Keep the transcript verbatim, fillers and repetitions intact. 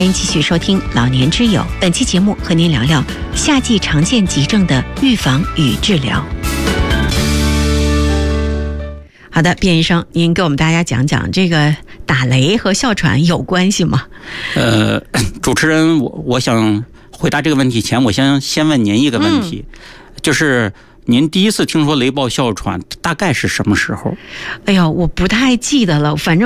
欢迎继续收听老年之友，本期节目和您聊聊夏季常见急症的预防与治疗。好的，卞医生，您给我们大家讲讲这个打雷和哮喘有关系吗？ 呃，主持人，我我想回答这个问题前，我先先问您一个问题，嗯、就是您第一次听说雷暴哮喘大概是什么时候？ 哎呀，我不太记得了，反正。